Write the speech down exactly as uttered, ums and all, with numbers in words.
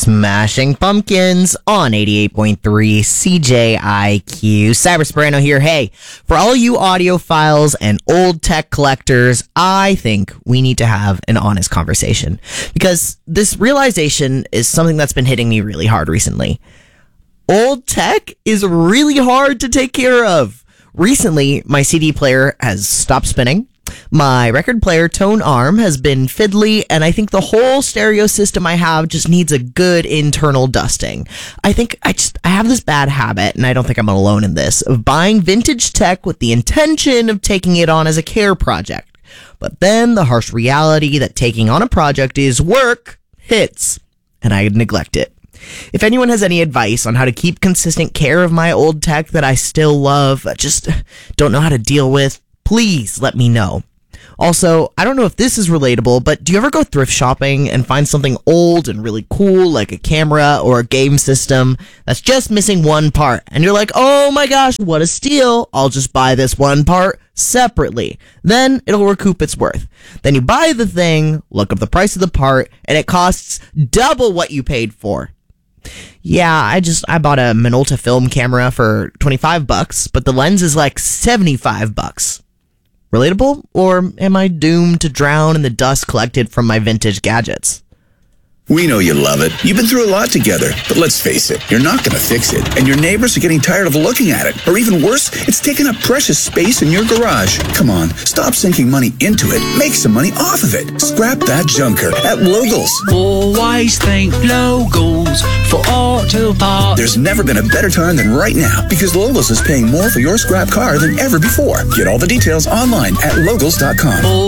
Smashing Pumpkins on eighty-eight point three C J I Q. Cyber Soprano here. Hey, for all you audiophiles and old tech collectors, I think we need to have an honest conversation, because this realization is something that's been hitting me really hard recently. Old tech is really hard to take care of. Recently, my C D player has stopped spinning. My record player tone arm has been fiddly, and I think the whole stereo system I have just needs a good internal dusting. I think I just I have this bad habit, and I don't think I'm alone in this, of buying vintage tech with the intention of taking it on as a care project. But then the harsh reality that taking on a project is work hits, and I neglect it. If anyone has any advice on how to keep consistent care of my old tech that I still love, just don't know how to deal with, please let me know. Also, I don't know if this is relatable, but do you ever go thrift shopping and find something old and really cool, like a camera or a game system, that's just missing one part, and you're like, oh my gosh, what a steal, I'll just buy this one part separately. Then it'll recoup its worth. Then you buy the thing, look up the price of the part, and it costs double what you paid for. Yeah, I just, I bought a Minolta film camera for twenty-five bucks, but the lens is like seventy-five bucks. Relatable? Or am I doomed to drown in the dust collected from my vintage gadgets? We know you love it. You've been through a lot together. But let's face it, you're not going to fix it. And your neighbors are getting tired of looking at it. Or even worse, it's taking up precious space in your garage. Come on, stop sinking money into it. Make some money off of it. Scrap that junker at Logos. Always think Logos for auto parts. There's never been a better time than right now, because Logos is paying more for your scrap car than ever before. Get all the details online at logos dot com.